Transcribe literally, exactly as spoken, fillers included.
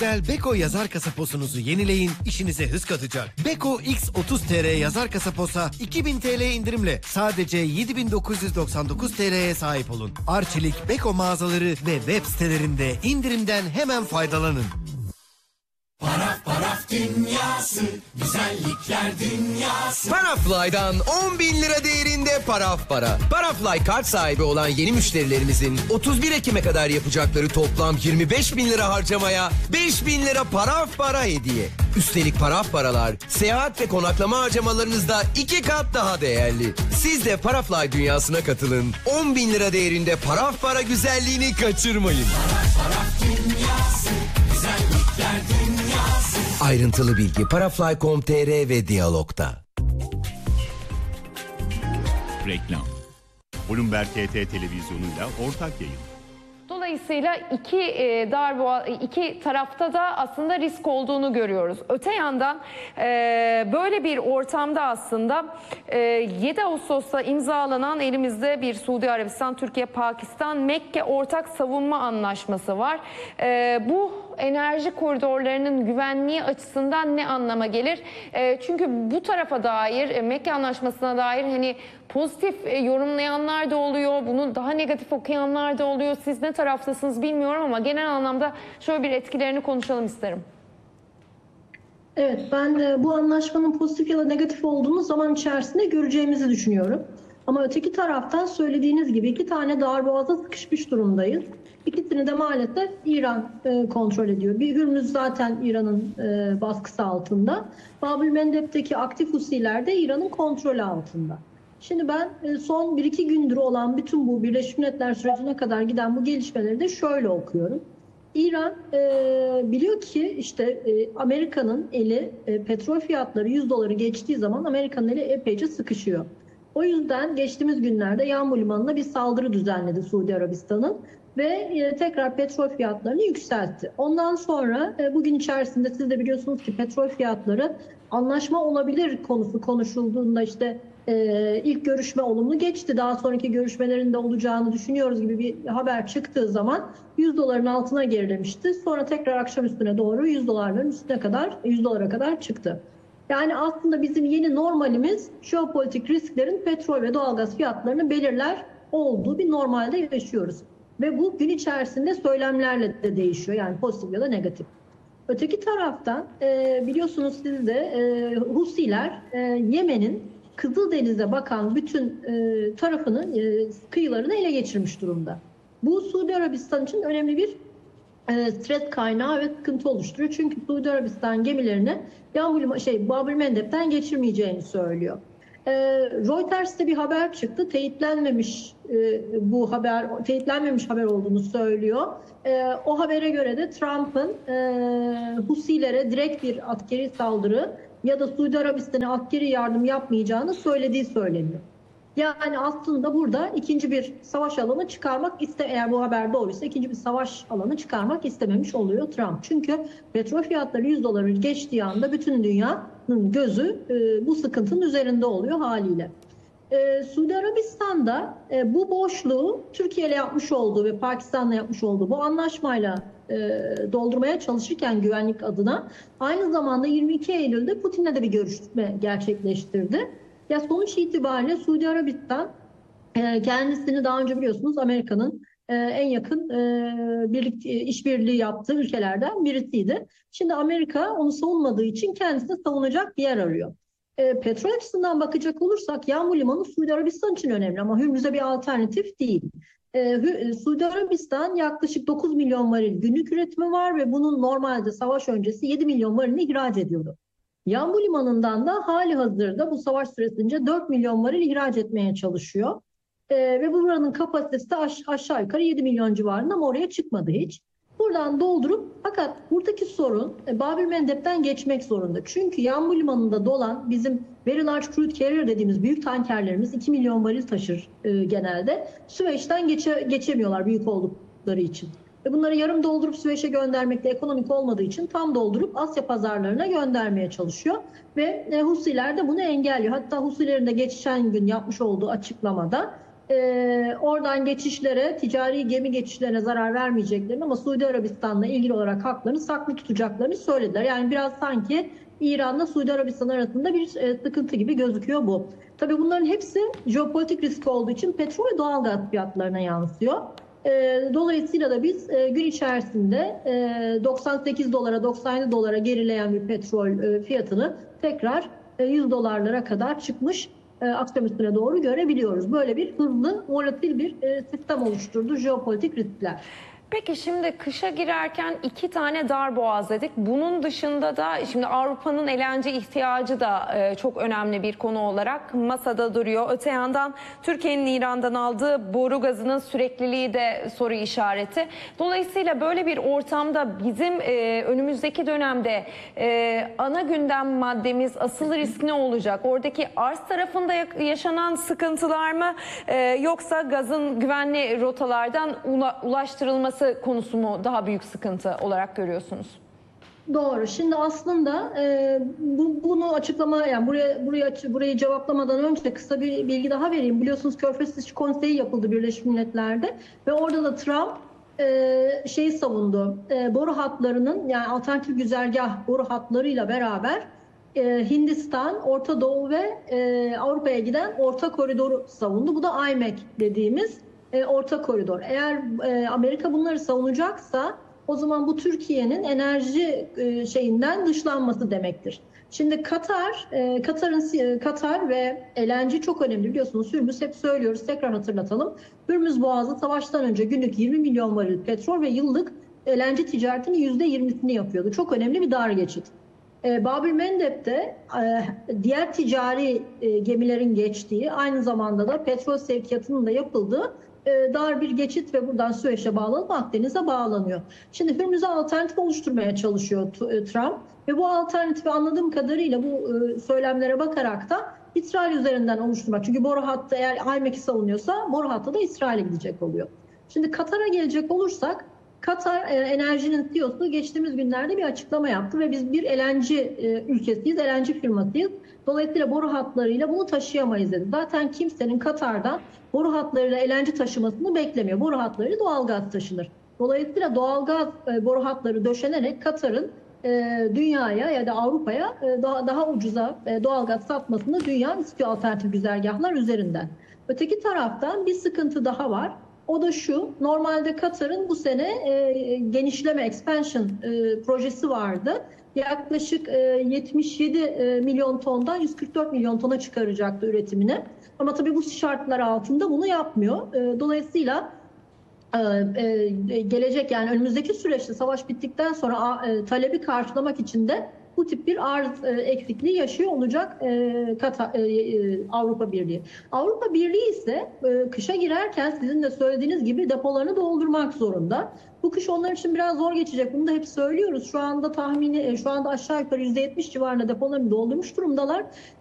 Beko yazar kasaposunuzu yenileyin, işinize hız katacak. Beko X otuz T R yazar kasaposa iki bin T L indirimle sadece yedi bin dokuz yüz doksan dokuz T L'ye sahip olun. Arçelik, Beko mağazaları ve web sitelerinde indirimden hemen faydalanın. Paraf paraf dünyası, güzellikler dünyası. Parafly'dan on bin lira değerinde paraf para. Parafly kart sahibi olan yeni müşterilerimizin otuz bir Ekim'e kadar yapacakları toplam yirmi beş bin lira harcamaya beş bin lira paraf para hediye. Üstelik paraf paralar seyahat ve konaklama harcamalarınızda iki kat daha değerli. Siz de Parafly dünyasına katılın. on bin lira değerinde paraf para güzelliğini kaçırmayın. Paraf paraf dünyası, güzellikler dünyası. Ayrıntılı bilgi parafly nokta com nokta tr ve Diyalog'da. Reklam. Bloomberg T T televizyonuyla ortak yayın. Dolayısıyla iki e, darboğa, iki tarafta da aslında risk olduğunu görüyoruz. Öte yandan e, böyle bir ortamda aslında e, yedi Ağustos'ta imzalanan elimizde bir Suudi Arabistan, Türkiye, Pakistan, Mekke ortak savunma anlaşması var. E, bu enerji koridorlarının güvenliği açısından ne anlama gelir? E, çünkü bu tarafa dair, e, Mekke anlaşmasına dair hani pozitif e, yorumlayanlar da oluyor, bunu daha negatif okuyanlar da oluyor. Siz ne taraftasınız bilmiyorum ama genel anlamda şöyle bir etkilerini konuşalım isterim. Evet, ben de bu anlaşmanın pozitif ya da negatif olduğunu zaman içerisinde göreceğimizi düşünüyorum. Ama öteki taraftan söylediğiniz gibi iki tane darboğaza sıkışmış durumdayız. İkisini de maalesef İran e, kontrol ediyor. Bir Hürmüz zaten İran'ın e, baskısı altında. Babül Mendeb'teki aktif Husiler de İran'ın kontrolü altında. Şimdi ben e, son bir iki gündür olan bütün bu Birleşmiş Milletler sürecine kadar giden bu gelişmeleri de şöyle okuyorum. İran e, biliyor ki işte e, Amerika'nın eli e, petrol fiyatları yüz doları geçtiği zaman Amerika'nın eli epeyce sıkışıyor. O yüzden geçtiğimiz günlerde Yanbu Limanı'na bir saldırı düzenledi Suudi Arabistan'ın ve e, tekrar petrol fiyatlarını yükseltti. Ondan sonra e, bugün içerisinde siz de biliyorsunuz ki petrol fiyatları anlaşma olabilir konusu konuşulduğunda işte e, ilk görüşme olumlu geçti. Daha sonraki görüşmelerin de olacağını düşünüyoruz gibi bir haber çıktığı zaman yüz doların altına gerilemişti. Sonra tekrar akşam üstüne doğru yüz dolarların üstüne kadar yüz dolara kadar çıktı. Yani aslında bizim yeni normalimiz jeopolitik risklerin petrol ve doğalgaz fiyatlarını belirler olduğu bir normalde yaşıyoruz. Ve bu gün içerisinde söylemlerle de değişiyor. Yani pozitif ya da negatif. Öteki taraftan e, biliyorsunuz siz de e, Husiler e, Yemen'in Kızıldeniz'e bakan bütün e, tarafını, e, kıyılarını ele geçirmiş durumda. Bu Suudi Arabistan için önemli bir e, stres kaynağı ve sıkıntı oluşturuyor. Çünkü Suudi Arabistan gemilerini Yanbu şey Babül Mendeb'den geçirmeyeceğini söylüyor. E, Reuters'te bir haber çıktı. Teyitlenmemiş e, bu haber, teyitlenmemiş haber olduğunu söylüyor. E, o habere göre de Trump'ın e, Husilere direkt bir askeri saldırı ya da Suudi Arabistan'a askeri yardım yapmayacağını söylediği söyleniyor. Yani aslında burada ikinci bir savaş alanı çıkarmak iste eğer bu haber doğruysa ikinci bir savaş alanı çıkarmak istememiş oluyor Trump. Çünkü petrol fiyatları yüz doları geçtiği anda bütün dünyanın gözü e, bu sıkıntının üzerinde oluyor haliyle. E, Suudi Arabistan'da e, bu boşluğu Türkiye ile yapmış olduğu ve Pakistan'la yapmış olduğu bu anlaşmayla e, doldurmaya çalışırken güvenlik adına aynı zamanda yirmi iki Eylül'de Putin'le de bir görüşme gerçekleştirdi. Ya sonuç itibariyle Suudi Arabistan e, kendisini daha önce biliyorsunuz Amerika'nın e, en yakın e, birlik e, işbirliği yaptığı ülkelerden birisiydi. Şimdi Amerika onu savunmadığı için kendisine savunacak bir yer arıyor. E, petrol açısından bakacak olursak Yanbu Limanı Suudi Arabistan için önemli ama Hürmüz'e bir alternatif değil. E, Suudi Arabistan yaklaşık dokuz milyon varil günlük üretimi var ve bunun normalde savaş öncesi yedi milyon varilini ihraç ediyordu. Yanbu Limanı'ndan da hali hazırda bu savaş süresince dört milyon varil ihraç etmeye çalışıyor. Ee, ve buranın kapasitesi de aş- aşağı yukarı yedi milyon civarında ama oraya çıkmadı hiç. Buradan doldurup fakat buradaki sorun e, Babül Mendeb'den geçmek zorunda. Çünkü Yanbu Limanı'nda dolan bizim Very Large Crude Carrier dediğimiz büyük tankerlerimiz iki milyon varil taşır e, genelde. Süveyş'ten geçe- geçemiyorlar büyük oldukları için. Ve bunları yarım doldurup Süveyş'e göndermek de ekonomik olmadığı için tam doldurup Asya pazarlarına göndermeye çalışıyor. Ve Husiler de bunu engelliyor. Hatta Husilerin de geçen gün yapmış olduğu açıklamada e, oradan geçişlere, ticari gemi geçişlerine zarar vermeyeceklerini ama Suudi Arabistan'la ilgili olarak haklarını saklı tutacaklarını söylediler. Yani biraz sanki İran'la Suudi Arabistan arasında bir e, sıkıntı gibi gözüküyor bu. Tabii bunların hepsi jeopolitik risk olduğu için petrol ve doğalgaz fiyatlarına yansıyor. E, dolayısıyla da biz e, gün içerisinde e, doksan sekiz dolara, doksan yedi dolara gerileyen bir petrol e, fiyatını tekrar e, yüz dolarlara kadar çıkmış e, akşamüstüne doğru görebiliyoruz. Böyle bir hızlı, volatil bir e, sistem oluşturdu jeopolitik riskler. Peki şimdi kışa girerken iki tane darboğaz dedik. Bunun dışında da şimdi Avrupa'nın L N G ihtiyacı da e, çok önemli bir konu olarak masada duruyor. Öte yandan Türkiye'nin İran'dan aldığı boru gazının sürekliliği de soru işareti. Dolayısıyla böyle bir ortamda bizim e, önümüzdeki dönemde e, ana gündem maddemiz, asıl risk ne olacak? Oradaki arz tarafında yaşanan sıkıntılar mı e, yoksa gazın güvenli rotalardan ula, ulaştırılması konusu mu daha büyük sıkıntı olarak görüyorsunuz? Doğru. Şimdi aslında e, bu, bunu açıklama, yani buraya buraya burayı cevaplamadan önce kısa bir bilgi daha vereyim. Biliyorsunuz Körfez İş Konseyi yapıldı Birleşmiş Milletler'de ve orada da Trump e, şeyi savundu. E, boru hatlarının, yani alternatif güzergah boru hatlarıyla beraber e, Hindistan, Orta Doğu ve e, Avrupa'ya giden orta koridoru savundu. Bu da I M E C dediğimiz E, orta koridor. Eğer e, Amerika bunları savunacaksa o zaman bu Türkiye'nin enerji e, şeyinden dışlanması demektir. Şimdi Katar, e, Katar'ın e, Katar ve L N G çok önemli biliyorsunuz. Hürmüz, hep söylüyoruz, tekrar hatırlatalım. Hürmüz Boğazı savaştan önce günlük yirmi milyon varil petrol ve yıllık L N G ticaretinin yüzde yirmisini yapıyordu. Çok önemli bir dar geçit. E, Babül Mendeb'de e, diğer ticari e, gemilerin geçtiği, aynı zamanda da petrol sevkiyatının da yapıldığı e, dar bir geçit ve buradan Süveyş'e bağlanıp Akdeniz'e bağlanıyor. Şimdi Hürmüz'e alternatif oluşturmaya çalışıyor e, Trump ve bu alternatifi anladığım kadarıyla bu e, söylemlere bakarak da İsrail üzerinden oluşturmak. Çünkü boru hattı, eğer I M E C'i savunuyorsa boru hattı da İsrail'e gidecek oluyor. Şimdi Katar'a gelecek olursak, Katar e, Enerji'nin C E O'su geçtiğimiz günlerde bir açıklama yaptı ve biz bir L N G e, ülkesiyiz, L N G firmasıyız. Dolayısıyla boru hatlarıyla bunu taşıyamayız dedi. Zaten kimsenin Katar'dan boru hatlarıyla L N G taşımasını beklemiyor. Boru hatlarıyla doğalgaz taşınır. Dolayısıyla doğalgaz e, boru hatları döşenerek Katar'ın e, dünyaya ya da Avrupa'ya e, daha, daha ucuza e, doğalgaz satmasını dünya istiyor alternatif güzergahlar üzerinden. Öteki taraftan bir sıkıntı daha var. O da şu, normalde Katar'ın bu sene e, genişleme, expansion e, projesi vardı. Yaklaşık e, yetmiş yedi e, milyon tondan yüz kırk dört milyon tona çıkaracaktı üretimini. Ama tabii bu şartlar altında bunu yapmıyor. E, dolayısıyla e, e, gelecek, yani önümüzdeki süreçte savaş bittikten sonra e, talebi karşılamak için de bu tip bir arz e, eksikliği yaşıyor olacak e, Katar, e, e, Avrupa Birliği. Avrupa Birliği ise e, kışa girerken sizin de söylediğiniz gibi depolarını doldurmak zorunda. Bu kış onlar için biraz zor geçecek. Bunu da hep söylüyoruz. Şu anda tahmini, e, şu anda aşağı yukarı yüzde yetmiş civarında depolarını doldurmuş durumdalar.